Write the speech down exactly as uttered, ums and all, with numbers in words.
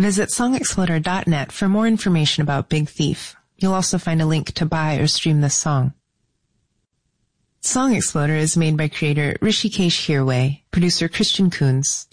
Visit song exploder dot net for more information about Big Thief. You'll also find a link to buy or stream this song. Song Exploder is made by creator Rishikesh Hirway, producer Christian Coons,